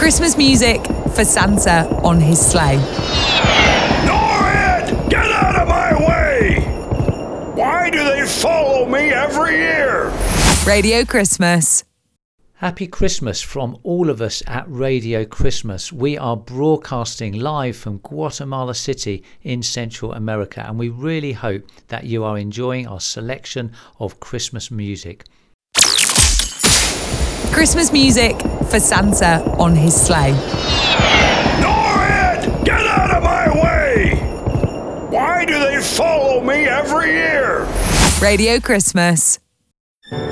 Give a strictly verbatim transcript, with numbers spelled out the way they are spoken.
Christmas music for Santa on his sleigh. Norrid, get out of my way! Why do they follow me every year? Radio Christmas. Happy Christmas from all of us at Radio Christmas. We are broadcasting live from Guatemala City in Central America, and we really hope that you are enjoying our selection of Christmas music. Christmas music for Santa on his sleigh. Norrid, get out of my way! Why do they follow me every year? Radio Christmas.